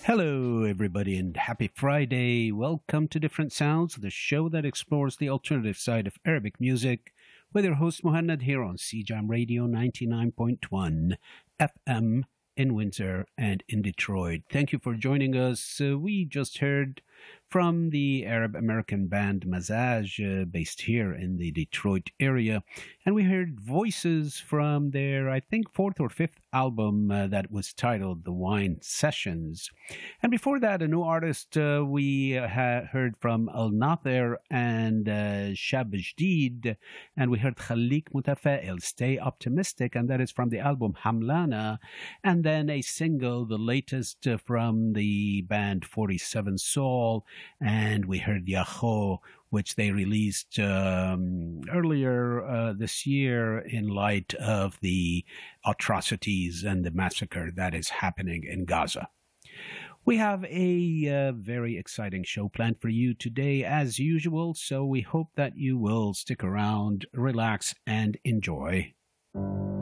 Hello, everybody, and happy Friday. Welcome to Different Sounds, the show that explores the alternative side of Arabic music, with your host Muhammad here on CJAM Radio 99.1 FM in Windsor and in Detroit. Thank you for joining us. We just heard from the Arab American band Mazaj, based here in the Detroit area. And we heard voices from their, I think, fourth or fifth album that was titled The Wine Sessions. And before that, a new artist we heard from Al Nather and Shab Jdeed. And we heard Khalik Mutafa'il, Stay Optimistic, and that is from the album Hamlana. And then a single, the latest from the band 47 Soul. And we heard Yaho, which they released earlier this year in light of the atrocities and the massacre that is happening in Gaza. We have a very exciting show planned for you today, as usual, so we hope that you will stick around, relax, and enjoy.